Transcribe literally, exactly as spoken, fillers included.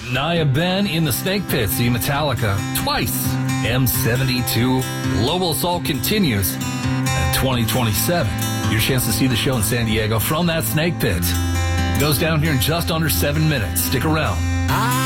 Naya Ben in the Snake Pit. See Metallica twice. M seventy-two. Global Assault continues. And twenty twenty-seven. Your chance to see the show in San Diego from that Snake Pit. Goes down here in just under seven minutes. Stick around.